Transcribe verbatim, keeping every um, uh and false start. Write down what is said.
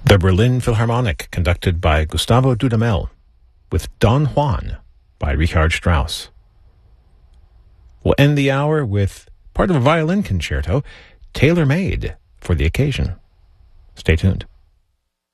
The Berlin Philharmonic, conducted by Gustavo Dudamel, with Don Juan by Richard Strauss. We'll end the hour with part of a violin concerto tailor-made for the occasion. Stay tuned.